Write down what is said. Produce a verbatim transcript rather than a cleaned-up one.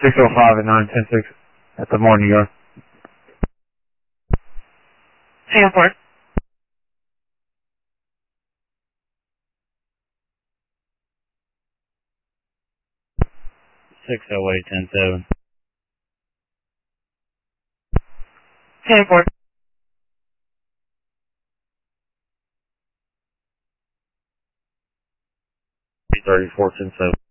six oh five and nine ten six at the morning yard. Airport. six oh eight ten seven. Airport. thirty-four ten seven.